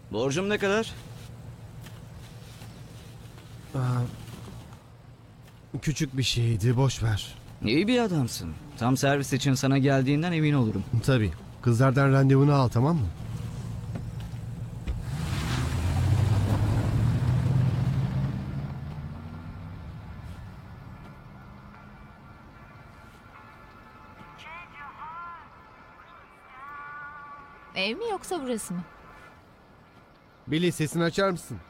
Borcum ne kadar? Küçük bir şeydi, boş ver. İyi bir adamsın. Tam servis için sana geldiğinden emin olurum. Tabii. Kızlardan randevunu al, tamam mı? Ev mi yoksa burası mı? Billy, sesini açar mısın?